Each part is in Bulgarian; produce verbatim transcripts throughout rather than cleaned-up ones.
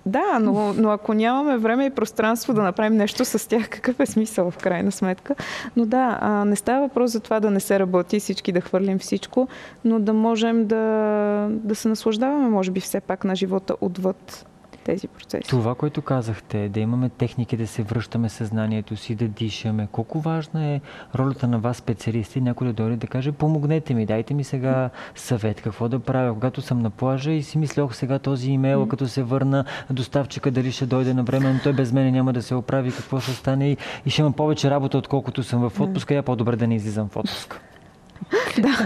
Да, но, но ако нямаме време и пространство да направим нещо с тях, какъв е смисъл в крайна сметка? Но да, а, не става въпрос за това да не се работи, всички да хвърлим всичко, но да можем да, да се наслаждаваме, може би, все пак на живота отвъд тези процеси. Това, което казахте, да имаме техники да се връщаме съзнанието си, да дишаме. Колко важна е ролята на вас, специалисти, някой да дойде да каже, помогнете ми, дайте ми сега съвет, какво да правя, когато съм на плажа и си мисля, ох, сега този имейл, mm-hmm. като се върна, доставчика дали ще дойде на време, но той без мене няма да се оправи, какво ще стане и, и ще имам повече работа, отколкото съм в отпуска, я по-добре да не излизам в отпуска. Да.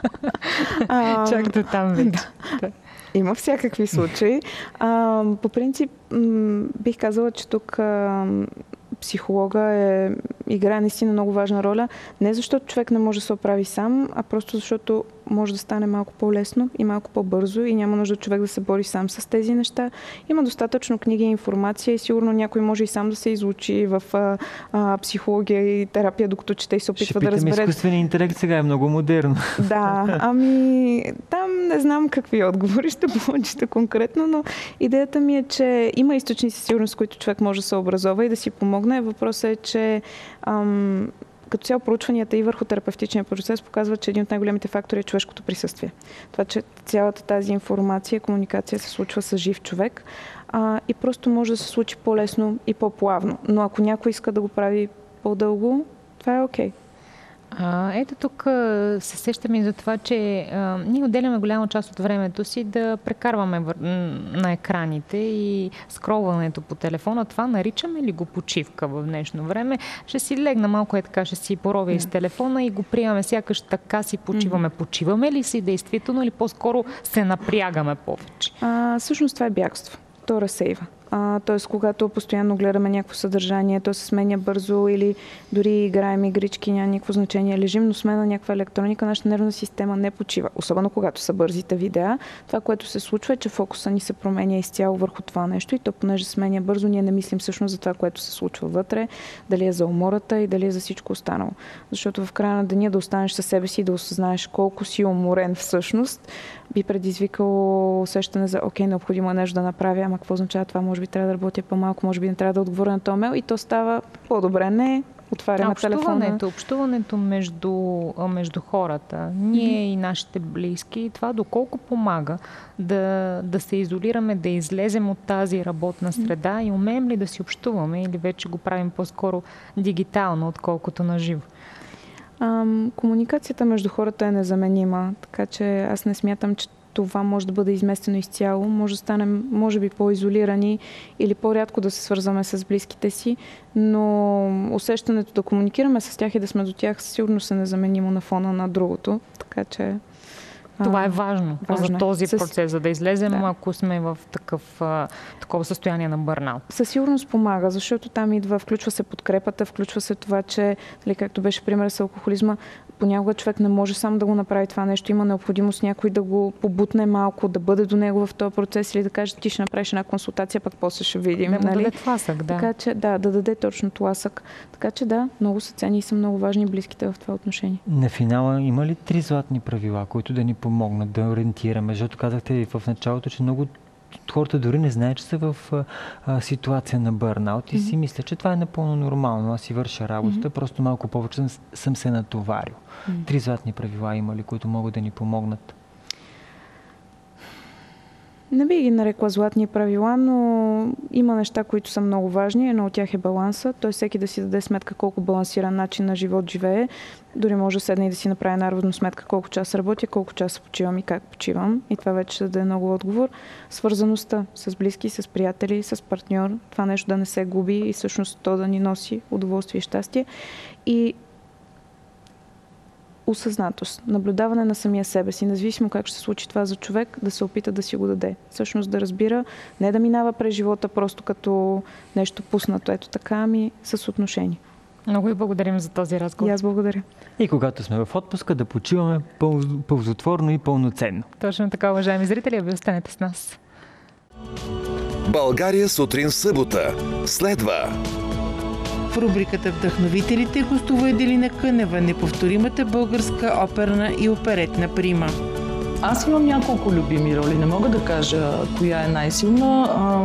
Чак до там вече. Има всякакви случаи. А, по принцип, м- бих казала, че тук а, психолога е, играе наистина много важна роля. Не защото човек не може да се оправи сам, а просто защото може да стане малко по-лесно и малко по-бързо и няма нужда човек да се бори сам с тези неща. Има достатъчно книги и информация и сигурно някой може и сам да се изучи в а, а, психология и терапия, докато чете и се опитва да разбере. Изкуственият интелект сега е много модерно. Да, ами там не знам какви отговори ще получите конкретно, но идеята ми е, че има източници сигурно, с които човек може да се образова и да си помогне. Въпросът е, че ам, като цяло проучванията и върху терапевтичния процес показват, че един от най-големите фактори е човешкото присъствие. Това, че цялата тази информация, комуникация се случва с жив човек а, и просто може да се случи по-лесно и по-плавно. Но ако някой иска да го прави по-дълго, това е окей. Okay. А, ето тук се сещаме и за това, че а, ние отделяме голяма част от времето си да прекарваме вър... на екраните и скролването по телефона. Това наричаме ли го почивка в днешно време? Ще си легна малко е така, ще си поровя из телефона и го приемаме сякаш така си почиваме. Почиваме ли си действително или по-скоро се напрягаме повече? А, всъщност това е бягство. То разсейва. Т.е. когато постоянно гледаме някакво съдържание, то се сменя бързо или дори играем игрички, няма никакво значение. Лежим, но сме на някаква електроника, нашата нервна система не почива. Особено когато са бързите видеа. Това, което се случва е, че фокуса ни се променя изцяло върху това нещо и то, понеже сменя бързо, ние не мислим всъщност за това, което се случва вътре, дали е за умората и дали е за всичко останало. Защото в края на деня да останеш със себе си и да осъзнаеш колко си уморен всъщност, би предизвикало усещане за окей, необходимо е нещо да направя, ама какво означава това? Може би трябва да работя по-малко, може би не трябва да отговоря на този мейл и то става по-добре. Не, отваряме телефона. Общуването между, между хората, ние mm-hmm. и нашите близки, това доколко помага да, да се изолираме, да излезем от тази работна среда mm-hmm. и умеем ли да си общуваме или вече го правим по-скоро дигитално, отколкото наживо? Ам, комуникацията между хората е незаменима, така че аз не смятам, че това може да бъде изместено изцяло. Може да станем, може би, по-изолирани или по-рядко да се свързваме с близките си, но усещането да комуникираме с тях и да сме до тях сигурно се незаменимо на фона на другото. Така че това е важно, важно за този с... процес, за да излезем, да. ако сме в такъв, такова състояние на бърнаут. Със сигурност помага, защото там идва, включва се подкрепата, включва се това, че, нали, както беше пример с алкохолизма, понякога човек не може сам да го направи това нещо. Има необходимост някой да го побутне малко, да бъде до него в този процес или да каже, ти ще направиш една консултация, пък после ще видим. Да, нали? да даде тласък, да. Така че, да, да даде точно тласък. Така че да, много са ценни и са много важни близките в това отношение. На финала има ли три златни правила, които да ни помогнат да ориентираме? Защото казахте и в началото, че много хората дори не знаят, че са в а, ситуация на бърнаут и mm-hmm. си мисля, че това е напълно нормално. Аз си върша работата, mm-hmm. просто малко повече съм, съм се натоварил. Mm-hmm. Три златни правила има ли, които могат да ни помогнат? Не би ги нарекла златни правила, но има неща, които са много важни. Едно от тях е баланса. Той всеки да си даде сметка колко балансиран начин на живот живее. Дори може да седне и да си направи една равносметка колко часа работя, колко часа почивам и как почивам. И това вече ще даде много отговор. Свързаността с близки, с приятели, с партньор. Това нещо да не се губи и всъщност то да ни носи удоволствие и щастие. И осъзнатост, наблюдаване на самия себе си, независимо как ще се случи това за човек, да се опита да си го даде. Всъщност да разбира, не да минава през живота просто като нещо пуснато, ето така, ами с отношение. Много ви благодарим за този разговор. И аз благодаря. И когато сме в отпуска, да почиваме ползотворно и пълноценно. Точно така, уважаеми зрители, ви останете с нас. България сутрин събота. Следва. В рубриката Вдъхновителите гостува Еделина Кънева, неповторимата българска оперна и оперетна прима. Аз имам няколко любими роли. Не мога да кажа коя е най-силна.